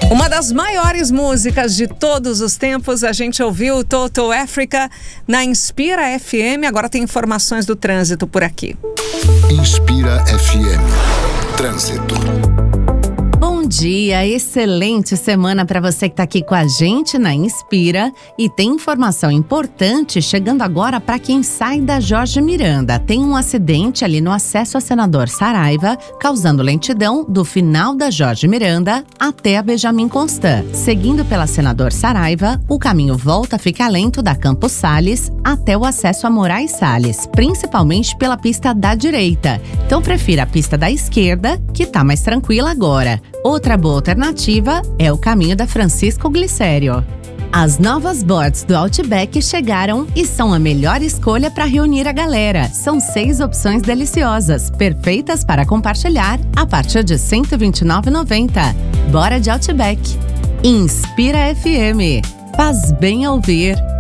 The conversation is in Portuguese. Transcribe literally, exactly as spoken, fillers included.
Uma das maiores músicas de todos os tempos, a gente ouviu Toto Africa na Inspira F M. Agora tem informações do trânsito por aqui. Inspira F M. Trânsito. Bom dia, excelente semana para você que está aqui com a gente na Inspira. E tem informação importante chegando agora para quem sai da Jorge Miranda. Tem um acidente ali no acesso a Senador Saraiva, causando lentidão do final da Jorge Miranda até a Benjamin Constant. Seguindo pela Senador Saraiva, o caminho volta a ficar lento da Campos Sales até o acesso a Moraes Salles, principalmente pela pista da direita. Então prefira a pista da esquerda, que tá mais tranquila agora. Outra boa alternativa é o caminho da Francisco Glicério. As novas boards do Outback chegaram e são a melhor escolha para reunir a galera. São seis opções deliciosas, perfeitas para compartilhar, a partir de cento e vinte e nove reais e noventa centavos. Bora de Outback. Inspira F M. Faz bem ouvir.